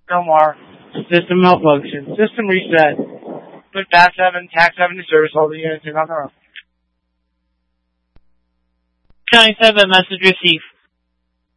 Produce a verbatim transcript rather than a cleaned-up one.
No more. System malfunction. System reset. Put F A S seven, TAC seven to service, hold the units on the road. County seven, message received.